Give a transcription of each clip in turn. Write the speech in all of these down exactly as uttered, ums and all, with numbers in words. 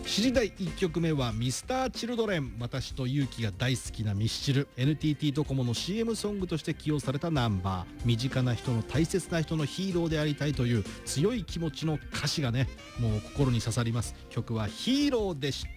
しちじ台いっきょくめはミスターチルドレン、私と勇気が大好きなミスチル。 エヌティーティー ドコモの シーエム ソングとして起用されたナンバー。身近な人の大切な人のヒーローでありたいという強い気持ちの歌詞がね、もう心に刺さります。曲はヒーローでした。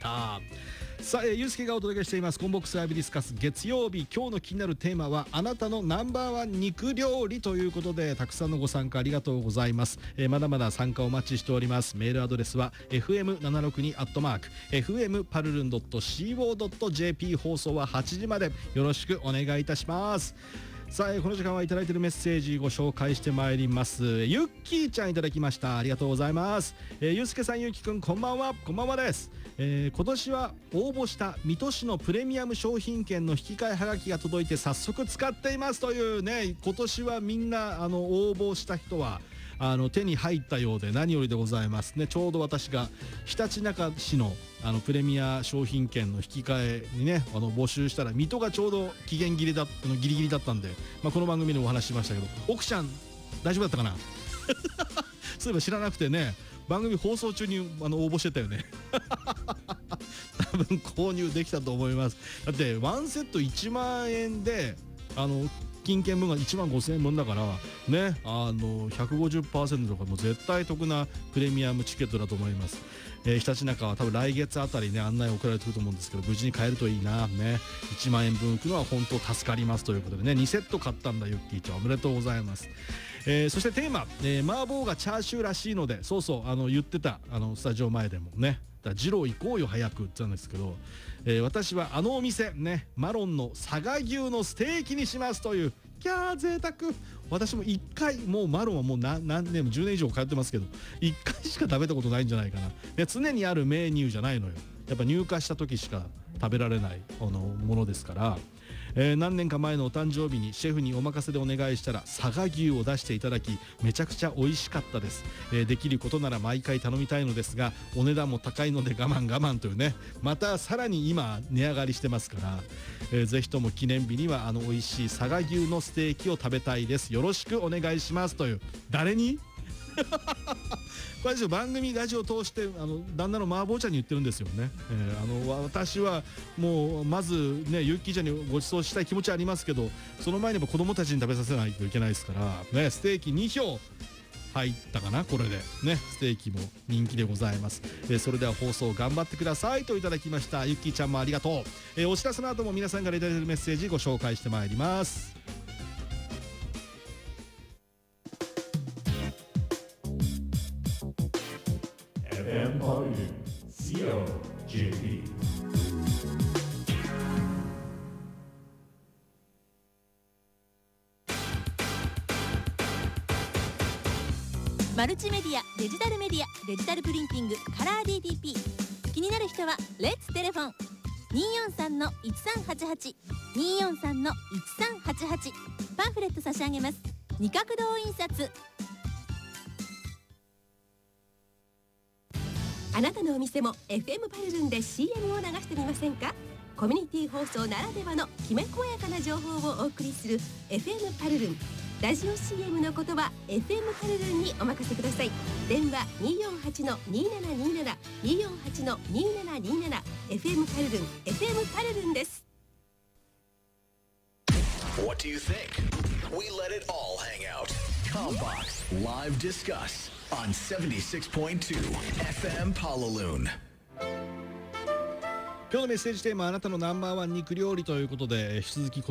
さあ、えー、ゆうすけがお届けしていますコンボックスライブディスカス月曜日。今日の気になるテーマはあなたのナンバーワン肉料理ということで、たくさんのご参加ありがとうございます。えー、まだまだ参加お待ちしております。メールアドレスは エフエムななろくに アットマーク エフエム パルルン ドット シーオー ドット ジェーピー 放送ははちじまでよろしくお願いいたします。さあ、この時間はいただいているメッセージご紹介してまいります。ゆっきーちゃんいただきました。ありがとうございます。えー、ゆうすけさん、ゆうきくん、こんばんは。こんばんはです。えー、今年は応募した水戸市のプレミアム商品券の引き換えはがきが届いて早速使っていますというね、今年はみんなあの応募した人はあの手に入ったようで何よりでございますね。ちょうど私がひたちなか市のあのプレミア商品券の引き換えにね、あの募集したら水戸がちょうど期限切れだったのギリギリだったんで、まあ、この番組でもお話ししましたけど、奥ちゃん大丈夫だったかなそういえば知らなくてね、番組放送中にあの応募してたよね多分購入できたと思います。だってワンセットいちまんえんであの金券分がいちまんごせんえん分だからね、あの ひゃくごじゅっパーセント とかも絶対得なプレミアムチケットだと思います。えー、ひたちなかは多分来月あたりね案内送られてくると思うんですけど、無事に買えるといいなね。いちまんえんぶん浮くのは本当助かりますということでね、にセット買ったんだゆっきーちゃん、おめでとうございます。えー、そしてテーマ、えー、麻婆がチャーシューらしいので、そうそうあの言ってたあのスタジオ前でもね、だ二郎行こうよ早くって言ったんですけど、えー、私はあのお店ね、マロンの佐賀牛のステーキにしますという、キャー贅沢。私もいっかい、もうマロンはもう何何年もじゅうねん以上通ってますけど、いっかいしか食べたことないんじゃないかな。で常にあるメニューじゃないのよ。やっぱ入荷した時しか食べられないあのものですから、えー、何年か前のお誕生日にシェフにお任せでお願いしたら佐賀牛を出していただき、めちゃくちゃ美味しかったです。えー、できることなら毎回頼みたいのですが、お値段も高いので我慢我慢というね、またさらに今値上がりしてますから、えー、ぜひとも記念日にはあの美味しい佐賀牛のステーキを食べたいです。よろしくお願いしますという、誰にこれですよ、番組ラジオを通してあの旦那の麻婆ちゃんに言ってるんですよね。えー、あの私はもうまずねゆっきーちゃんにご馳走したい気持ちはありますけど、その前にも子供たちに食べさせないといけないですからね。ステーキに票入ったかな、これでね。ステーキも人気でございます。えー、それでは放送頑張ってくださいといただきました。ゆっきーちゃんもありがとう。えー、お知らせの後も皆さんからいただいているメッセージご紹介してまいります。エフエム パルルン シーオー ジェーピー。 マルチメディア、デジタルメディア、デジタルプリンティング、カラー ディーティーピー。 気になる人はレッツテレフォン にーよんさんのいちさんはちはち にーよんさんのいちさんはちはち。パンフレット差し上げます。二角堂印刷。あなたのお店も エフエム パルルンで シーエム を流してみませんか？コミュニティ放送ならではのきめ細やかな情報をお送りする エフエム パルルン。ラジオ シーエム のことは エフエム パルルンにお任せください。電話 にーよんはちのにーななにーなな にーよんはちのにーななにーなな。 エフエム パルルン エフエム パルルンです。 What do you think? We let it all hang out. Combox Live Discuss on セブンティーシックスポイントツー エフエム Palaloon。 今日のメッセージテーマ、あなたのナンバーワン肉料理ということで、引き続き